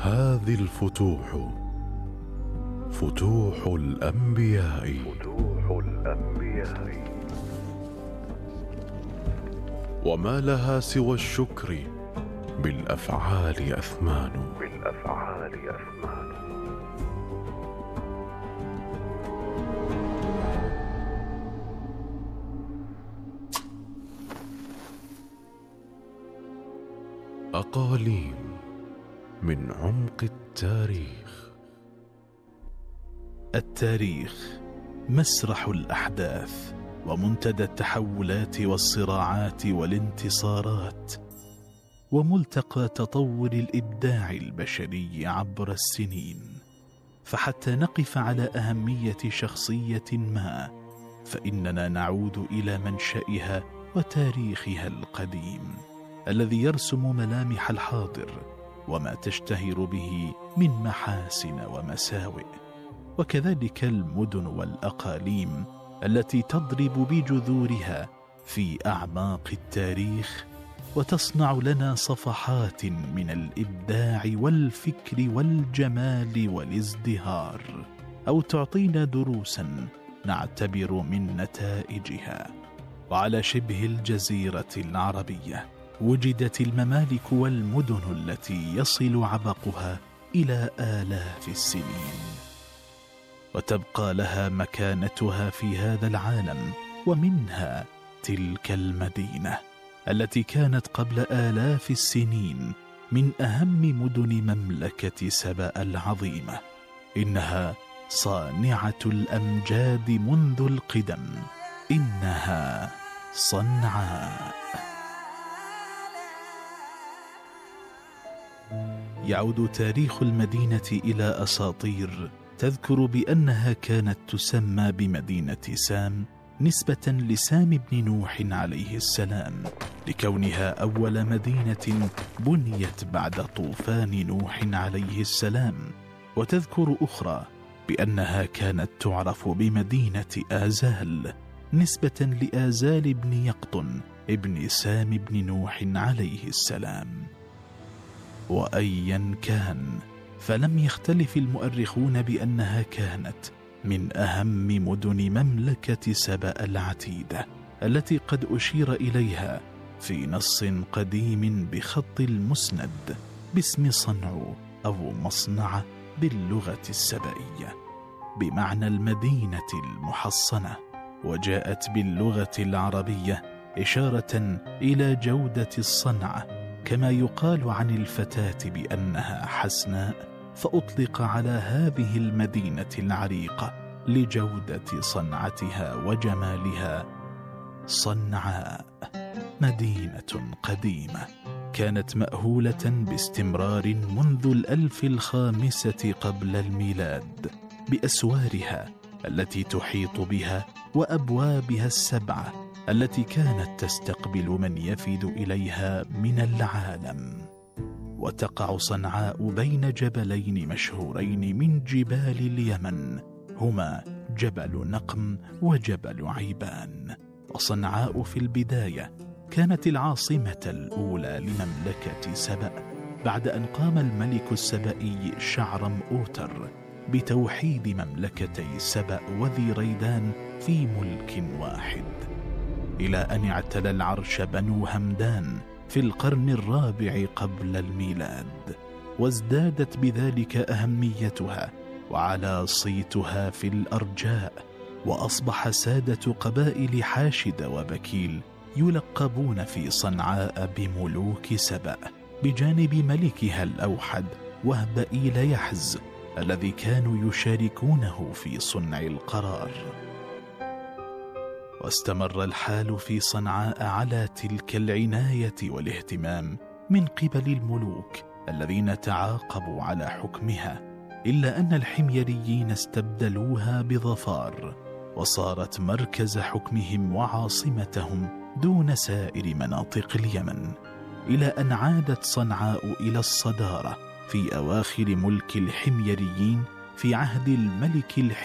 هذه الفتوح فتوح الأنبياء. وما لها سوى الشكر بالأفعال أثمان. أقاليم من عمق التاريخ. التاريخ مسرح الأحداث ومنتدى التحولات والصراعات والانتصارات، وملتقى تطور الإبداع البشري عبر السنين. فحتى نقف على أهمية شخصية ما، فإننا نعود إلى منشئها وتاريخها القديم الذي يرسم ملامح الحاضر وما تشتهر به من محاسن ومساوئ، وكذلك المدن والأقاليم التي تضرب بجذورها في أعماق التاريخ وتصنع لنا صفحات من الإبداع والفكر والجمال والازدهار، أو تعطينا دروسا نعتبر من نتائجها. وعلى شبه الجزيرة العربية وجدت الممالك والمدن التي يصل عبقها إلى آلاف السنين، وتبقى لها مكانتها في هذا العالم. ومنها تلك المدينة التي كانت قبل آلاف السنين من أهم مدن مملكة سبأ العظيمة. إنها صانعة الأمجاد منذ القدم، إنها صنعاء. يعود تاريخ المدينة إلى أساطير تذكر بأنها كانت تسمى بمدينة سام نسبة لسام بن نوح عليه السلام، لكونها أول مدينة بنيت بعد طوفان نوح عليه السلام. وتذكر أخرى بأنها كانت تعرف بمدينة آزال نسبة لآزال بن يقطن ابن سام بن نوح عليه السلام. وأيا كان، فلم يختلف المؤرخون بأنها كانت من أهم مدن مملكة سبأ العتيدة، التي قد أشير إليها في نص قديم بخط المسند باسم صنع أو مصنع باللغة السبئية، بمعنى المدينة المحصنة، وجاءت باللغة العربية إشارة إلى جودة الصنعة، كما يقال عن الفتاة بأنها حسناء، فأطلق على هذه المدينة العريقة لجودة صنعتها وجمالها صنعاء. مدينة قديمة كانت مأهولة باستمرار منذ 1005 قبل الميلاد، بأسوارها التي تحيط بها وأبوابها 7 التي كانت تستقبل من يفد إليها من العالم. وتقع صنعاء بين جبلين مشهورين من جبال اليمن، هما جبل نقم وجبل عيبان. وصنعاء في البداية كانت العاصمة الأولى لمملكة سبأ، بعد أن قام الملك السبئي شعرم أوتر بتوحيد مملكتي سبأ وذي ريدان في ملك واحد، إلى أن اعتلى العرش بنو همدان في القرن الرابع قبل الميلاد، وازدادت بذلك أهميتها وعلى صيتها في الأرجاء، وأصبح سادة قبائل حاشد وبكيل يلقبون في صنعاء بملوك سبأ، بجانب ملكها الأوحد وهبئيل يحز الذي كانوا يشاركونه في صنع القرار. واستمر الحال في صنعاء على تلك العناية والاهتمام من قبل الملوك الذين تعاقبوا على حكمها، إلا أن الحميريين استبدلوها بظفار، وصارت مركز حكمهم وعاصمتهم دون سائر مناطق اليمن، إلى أن عادت صنعاء إلى الصدارة في أواخر ملك الحميريين في عهد الملك